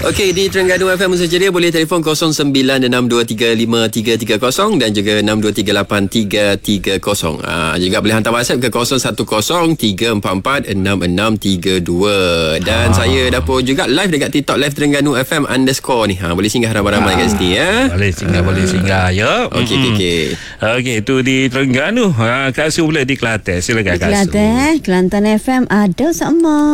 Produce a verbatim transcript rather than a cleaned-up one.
Okey, di Terengganu F M saja dia boleh telefon kosong sembilan enam dua tiga lima tiga tiga kosong dan juga enam dua tiga lapan tiga tiga kosong. Ah, juga boleh hantar WhatsApp ke kosong satu kosong tiga empat empat enam enam tiga dua. Dan ha. saya dah pun juga live dekat TikTok live Terengganu F M underscore ni. Ha, boleh singgah ramai-ramai ha. kat sini ya. Boleh singgah, ha. boleh singgah ya. Okey, mm-hmm. okey. Okey, itu di Terengganu. Ha, Kak Su pula di Kelantan. Silakan Kak Su. Kelantan, Kelantan F M ada sama.